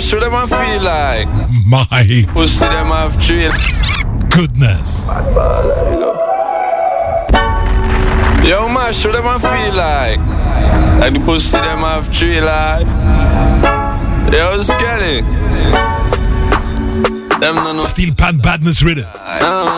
mash, what them I feel like? My Pussy them have trail. goodness. Yo, mash, what them I feel like? And the pussy them have trail like. Yo, Skelly. Them no Steel Pan Badness Rhythm.